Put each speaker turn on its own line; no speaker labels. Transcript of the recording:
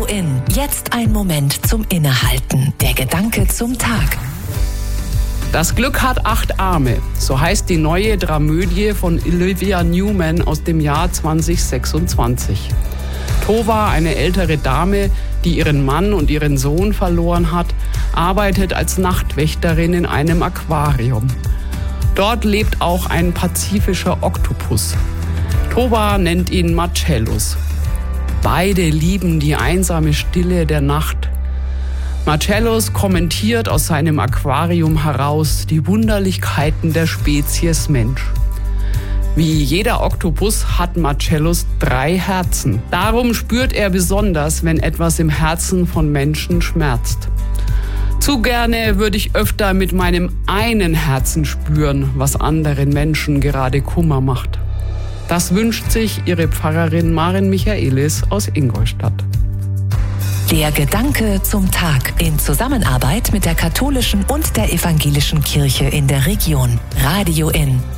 In. Jetzt ein Moment zum Innehalten. Der Gedanke zum Tag.
Das Glück hat 8 Arme. So heißt die neue Dramödie von Olivia Newman aus dem Jahr 2026. Tova, eine ältere Dame, die ihren Mann und ihren Sohn verloren hat, arbeitet als Nachtwächterin in einem Aquarium. Dort lebt auch ein pazifischer Oktopus. Tova nennt ihn Marcellus. Beide lieben die einsame Stille der Nacht. Marcellus kommentiert aus seinem Aquarium heraus die Wunderlichkeiten der Spezies Mensch. Wie jeder Oktopus hat Marcellus 3 Herzen. Darum spürt er besonders, wenn etwas im Herzen von Menschen schmerzt. Zu gerne würde ich öfter mit meinem einen Herzen spüren, was anderen Menschen gerade Kummer macht. Das wünscht sich ihre Pfarrerin Maren Michaelis aus Ingolstadt.
Der Gedanke zum Tag in Zusammenarbeit mit der katholischen und der evangelischen Kirche in der Region. Radio In.